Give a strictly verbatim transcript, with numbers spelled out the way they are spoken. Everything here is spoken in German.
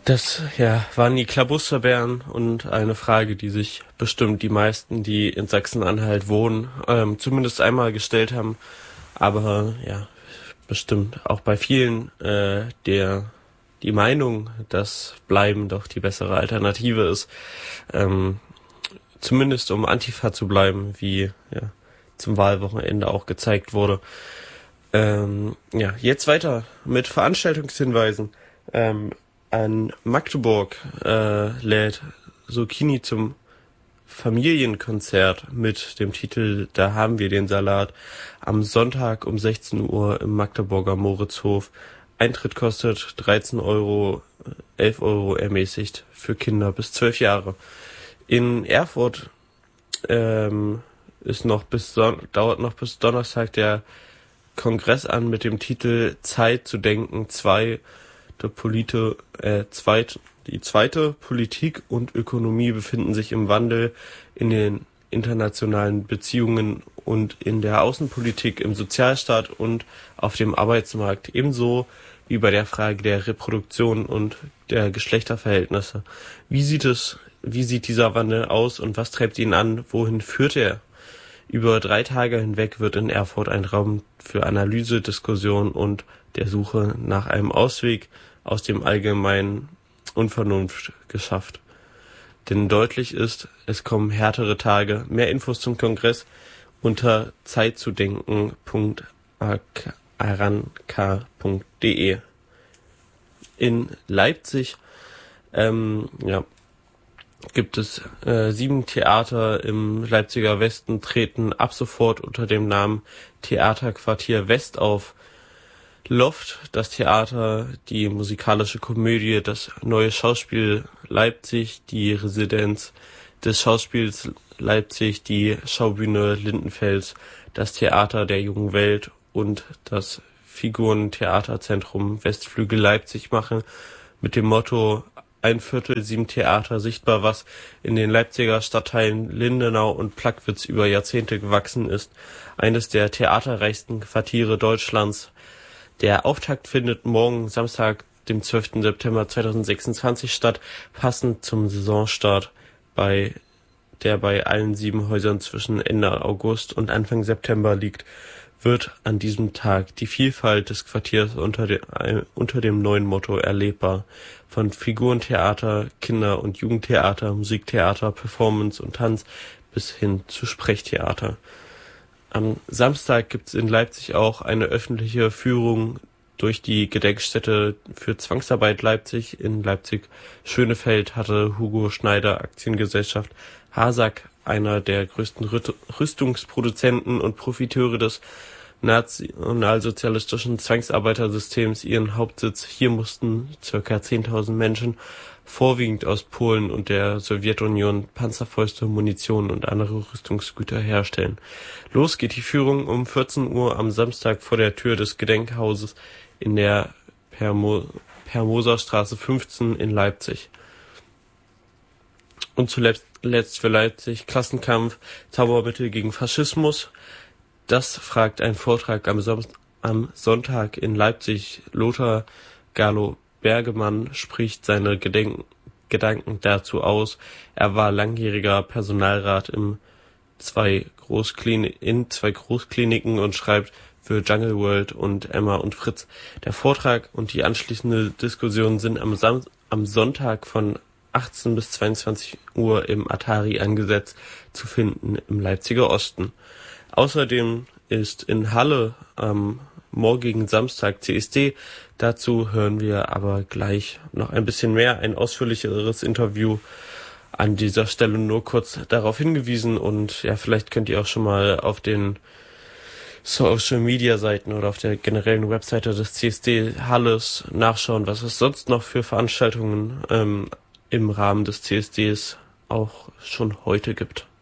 Das ja, waren die Klabusterbären und eine Frage, die sich bestimmt die meisten, die in Sachsen-Anhalt wohnen, ähm, zumindest einmal gestellt haben. Aber ja, bestimmt auch bei vielen äh, der die Meinung, dass Bleiben doch die bessere Alternative ist. Ähm, zumindest um Antifa zu bleiben, wie ja, zum Wahlwochenende auch gezeigt wurde. Ähm, ja, jetzt weiter mit Veranstaltungshinweisen. Ähm, An Magdeburg äh, lädt Zucchini zum Familienkonzert mit dem Titel Da haben wir den Salat am Sonntag um sechzehn Uhr im Magdeburger Moritzhof. Eintritt kostet dreizehn Euro, elf Euro ermäßigt für Kinder bis zwölf Jahre. In Erfurt ähm, ist noch bis Son- dauert noch bis Donnerstag der Kongress an mit dem Titel Zeit zu denken zwei. Der Polite, äh, zweit, die zweite Politik und Ökonomie befinden sich im Wandel in den internationalen Beziehungen und in der Außenpolitik, im Sozialstaat und auf dem Arbeitsmarkt, ebenso wie bei der Frage der Reproduktion und der Geschlechterverhältnisse. Wie sieht es, wie sieht dieser Wandel aus und was treibt ihn an? Wohin führt er? Über drei Tage hinweg wird in Erfurt ein Raum für Analyse, Diskussion und der Suche nach einem Ausweg aus dem allgemeinen Unvernunft geschafft. Denn deutlich ist, es kommen härtere Tage. Mehr Infos zum Kongress unter zeitzudenken punkt aranka punkt de. In Leipzig ähm, ja, gibt es äh, sieben Theater im Leipziger Westen, treten ab sofort unter dem Namen Theaterquartier West auf. Loft, das Theater, die musikalische Komödie, das Neue Schauspiel Leipzig, die Residenz des Schauspiels Leipzig, die Schaubühne Lindenfels, das Theater der Jungen Welt und das Figurentheaterzentrum Westflügel Leipzig machen mit dem Motto Ein Viertel, sieben Theater sichtbar, was in den Leipziger Stadtteilen Lindenau und Plagwitz über Jahrzehnte gewachsen ist. Eines der theaterreichsten Quartiere Deutschlands. Der Auftakt findet morgen Samstag, dem zwölften September zweitausendsechsundzwanzig statt, passend zum Saisonstart, bei der bei allen sieben Häusern zwischen Ende August und Anfang September liegt, wird an diesem Tag die Vielfalt des Quartiers unter, de, unter dem neuen Motto erlebbar. Von Figurentheater, Kinder- und Jugendtheater, Musiktheater, Performance und Tanz bis hin zu Sprechtheater. Am Samstag gibt es in Leipzig auch eine öffentliche Führung durch die Gedenkstätte für Zwangsarbeit Leipzig. In Leipzig-Schönefeld hatte Hugo Schneider Aktiengesellschaft Hasak, einer der größten Rüstungsproduzenten und Profiteure des nationalsozialistischen Zwangsarbeitersystems, ihren Hauptsitz. Hier mussten ca. zehntausend Menschen, vorwiegend aus Polen und der Sowjetunion, Panzerfäuste, Munition und andere Rüstungsgüter herstellen. Los geht die Führung um vierzehn Uhr am Samstag vor der Tür des Gedenkhauses in der Permo- Permoserstraße fünfzehn in Leipzig. Und zuletzt für Leipzig Klassenkampf, Zaubermittel gegen Faschismus. Das fragt ein Vortrag am, Som- am Sonntag in Leipzig. Lothar Gallo Bergemann spricht seine Gedenken, Gedanken dazu aus. Er war langjähriger Personalrat im zwei Großklini- in zwei Großkliniken und schreibt für Jungle World und Emma und Fritz. Der Vortrag und die anschließende Diskussion sind am, Sam- am Sonntag von achtzehn bis zweiundzwanzig Uhr im Atari angesetzt zu finden im Leipziger Osten. Außerdem ist in Halle am morgigen Samstag C S D. Dazu hören wir aber gleich noch ein bisschen mehr, ein ausführlicheres Interview. An dieser Stelle nur kurz darauf hingewiesen und ja, vielleicht könnt ihr auch schon mal auf den Social Media Seiten oder auf der generellen Webseite des C S D Halles nachschauen, was es sonst noch für Veranstaltungen ähm, im Rahmen des C S Ds auch schon heute gibt.